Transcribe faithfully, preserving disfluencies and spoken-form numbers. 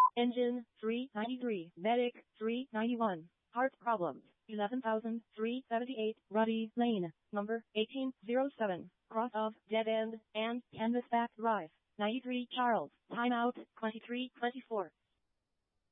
Engine, three ninety-three. Medic, three ninety-one. Heart problems, eleven thousand three hundred seventy-eight. Ruddy Lane, number eighteen oh seven. Cross of Dead End and Canvasback Drive, ninety-three. Charles, timeout, twenty-three twenty-four.